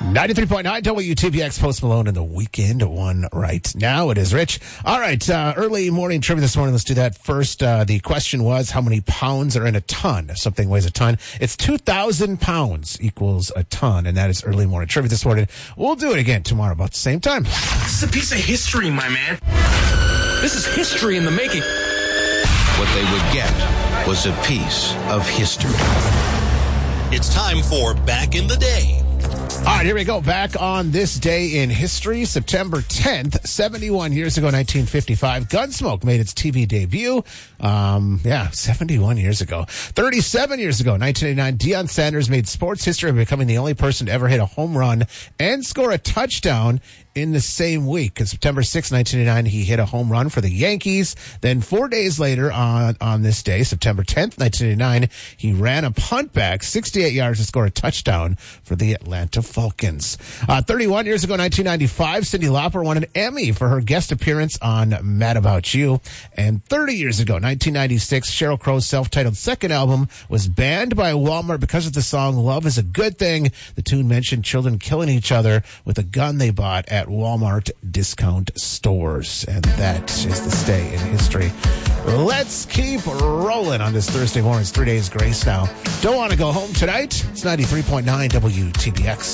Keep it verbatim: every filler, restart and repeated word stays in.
ninety-three point nine W T B X, Post Malone in the Weekend one right now. It is Rich. All right, uh, early morning trivia this morning. Let's do that first. Uh, the question was, how many pounds are in a ton? If something weighs a ton, it's two thousand pounds equals a ton, and that is early morning trivia this morning. We'll do it again tomorrow about the same time. This is a piece of history, my man. This is history in the making. What they would get was a piece of history. It's time for Back in the Day. All right, here we go. Back on this day in history, September tenth, seventy-one years ago, nineteen fifty-five, Gunsmoke made its T V debut. Um, yeah, seventy-one years ago. thirty-seven years ago, nineteen eighty-nine, Deion Sanders made sports history by becoming the only person to ever hit a home run and score a touchdown in the same week. On September sixth, nineteen eighty-nine, he hit a home run for the Yankees. Then four days later on, on this day, September tenth, nineteen eighty-nine, he ran a punt back sixty-eight yards to score a touchdown for the Atlanta Falcons. Uh, thirty-one years ago, nineteen ninety-five, Cyndi Lauper won an Emmy for her guest appearance on Mad About You. And thirty years ago, nineteen ninety-six, Sheryl Crow's self-titled second album was banned by Walmart because of the song Love is a Good Thing. The tune mentioned children killing each other with a gun they bought at Walmart discount stores. And that is this day in history. Let's keep rolling on this Thursday morning. It's three days grace now. Don't want to go home tonight? It's ninety-three point nine W T B X.